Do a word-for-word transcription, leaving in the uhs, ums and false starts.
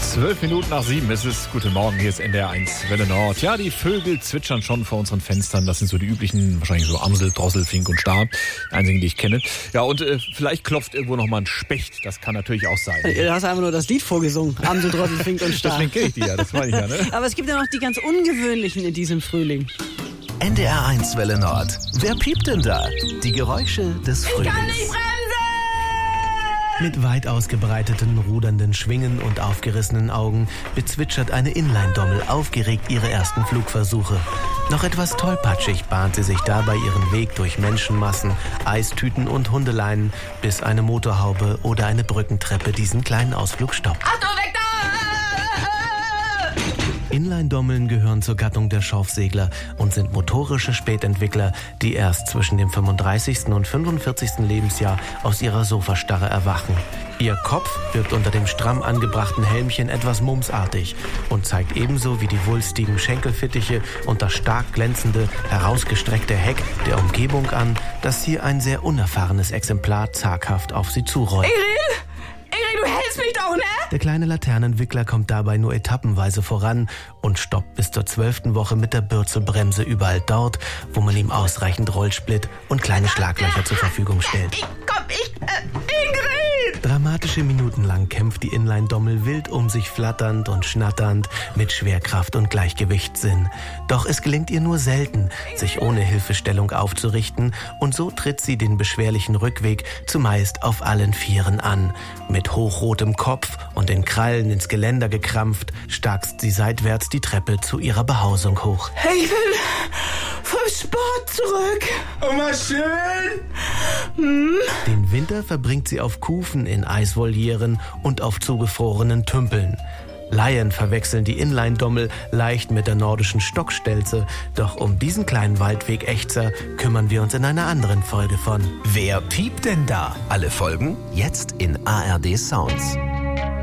Zwölf Minuten nach sieben. Es ist guten Morgen, hier ist N D R eins Welle Nord. Ja, die Vögel zwitschern schon vor unseren Fenstern. Das sind so die üblichen, wahrscheinlich so Amsel, Drossel, Fink und Star. Die einzigen, die ich kenne. Ja, und äh, vielleicht klopft irgendwo noch mal ein Specht. Das kann natürlich auch sein. Du hast einfach nur das Lied vorgesungen. Amsel, Drossel, Fink und Star. Deswegen kenne ich die ja, das meine ich ja, ne? Aber es gibt ja noch die ganz ungewöhnlichen in diesem Frühling. N D R eins Welle Nord. Wer piept denn da? Die Geräusche des Frühlings. Ich kann nicht bremsen! Mit weit ausgebreiteten, rudernden Schwingen und aufgerissenen Augen bezwitschert eine Inline-Dommel aufgeregt ihre ersten Flugversuche. Noch etwas tollpatschig bahnt sie sich dabei ihren Weg durch Menschenmassen, Eistüten und Hundeleinen, bis eine Motorhaube oder eine Brückentreppe diesen kleinen Ausflug stoppt. Achtung, weg da! Inline-Dommeln gehören zur Gattung der Schorfsegler und sind motorische Spätentwickler, die erst zwischen dem fünfunddreißigsten und fünfundvierzigsten Lebensjahr aus ihrer Sofastarre erwachen. Ihr Kopf wirkt unter dem stramm angebrachten Helmchen etwas mumsartig und zeigt ebenso wie die wulstigen Schenkelfittiche und das stark glänzende, herausgestreckte Heck der Umgebung an, dass hier ein sehr unerfahrenes Exemplar zaghaft auf sie zurollt. Iril! Iril, du hältst mich doch, ne? Der kleine Laternenwickler kommt dabei nur etappenweise voran und stoppt bis zur zwölften Woche mit der Bürzelbremse überall dort, wo man ihm ausreichend Rollsplit und kleine Schlaglöcher zur Verfügung stellt. Ich komm, ich, äh, Ingrid! Dramatische Minuten lang kämpft die Inline-Dommel wild um sich flatternd und schnatternd mit Schwerkraft und Gleichgewichtssinn. Doch es gelingt ihr nur selten, sich ohne Hilfestellung aufzurichten, und so tritt sie den beschwerlichen Rückweg zumeist auf allen Vieren an. Mit hochrotem Kopf und den Krallen ins Geländer gekrampft, starkst sie seitwärts die Treppe zu ihrer Behausung hoch. Ich will vom Sport zurück. Oh, mal schön. Hm? Den Winter verbringt sie auf Kufen in Eisvolieren und auf zugefrorenen Tümpeln. Laien verwechseln die Inline-Dommel leicht mit der nordischen Stockstelze. Doch um diesen kleinen Waldweg-Ächzer kümmern wir uns in einer anderen Folge von Wer piept denn da? Alle Folgen jetzt in A R D Sounds.